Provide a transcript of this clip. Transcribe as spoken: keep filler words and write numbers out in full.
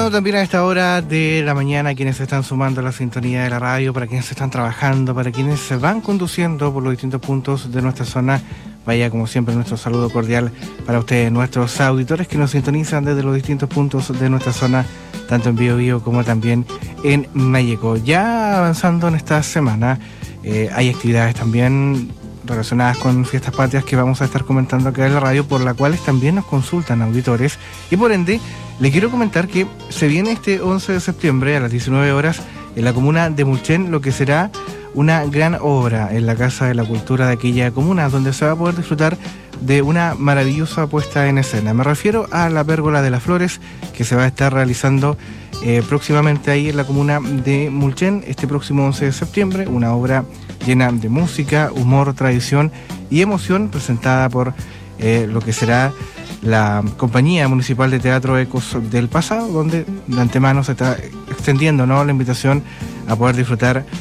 Saludando también a esta hora de la mañana a quienes se están sumando a la sintonía de la radio, para quienes están trabajando, para quienes se van conduciendo por los distintos puntos de nuestra zona. Vaya, como siempre, nuestro saludo cordial para ustedes, nuestros auditores que nos sintonizan desde los distintos puntos de nuestra zona, tanto en Biobío como también en Mayeco. Ya avanzando en esta semana, eh, hay actividades también relacionadas con fiestas patrias que vamos a estar comentando acá en la radio, por las cuales también nos consultan auditores, y por ende le quiero comentar que se viene este once de septiembre a las diecinueve horas en la comuna de Mulchen lo que será una gran obra en la Casa de la Cultura de aquella comuna, donde se va a poder disfrutar de una maravillosa puesta en escena. Me refiero a la Pérgola de las Flores, que se va a estar realizando eh, próximamente ahí en la comuna de Mulchen este próximo once de septiembre, una obra llena de música, humor, tradición y emoción, presentada por eh, lo que será la Compañía Municipal de Teatro Ecos del Pasado, donde de antemano se está extendiendo, ¿no?, la invitación a poder disfrutar